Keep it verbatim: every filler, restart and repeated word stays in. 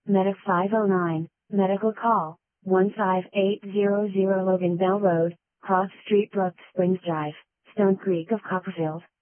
Medic five oh nine, medical call, one five eight zero zero Logan Bell Road, Cross Street Brook Springs Drive, Stone Creek of Copperfield.